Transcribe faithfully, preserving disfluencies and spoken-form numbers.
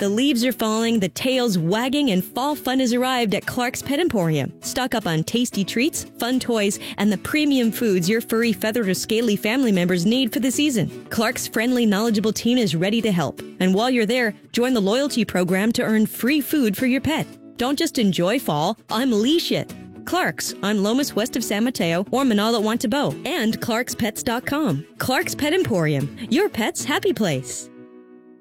The leaves are falling, the tail's wagging, and fall fun has arrived at Clark's Pet Emporium. Stock up on tasty treats, fun toys, and the premium foods your furry, feathered, or scaly family members need for the season. Clark's friendly, knowledgeable team is ready to help. And while you're there, join the loyalty program to earn free food for your pet. Don't just enjoy fall, unleash it. Clark's on Lomas west of San Mateo or Manalo at Wantabo, and clarks pets dot com. Clark's Pet Emporium, your pet's happy place.